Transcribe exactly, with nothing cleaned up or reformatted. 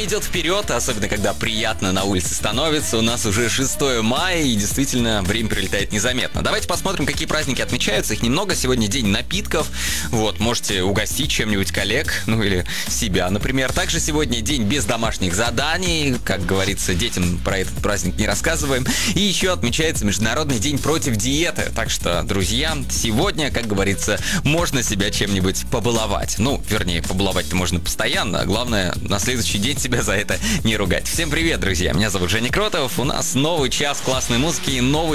идет вперед, особенно когда приятно на улице становится. У нас уже шестое мая, и действительно время пролетает незаметно. Давайте посмотрим, какие праздники отмечаются. Их немного. Сегодня день напитков. Вот, можете угостить чем-нибудь коллег, ну или себя, например. Также сегодня день без домашних заданий. Как говорится, детям про этот праздник не рассказываем. И еще отмечается Международный день против диеты. Так что, друзья, сегодня, как говорится, можно себя чем-нибудь побаловать. Ну, вернее, побаловать-то можно постоянно, а главное, на следующий день себя за это не ругать. Всем привет, друзья! Меня зовут Женя Кротов. У нас новый час классной музыки и новый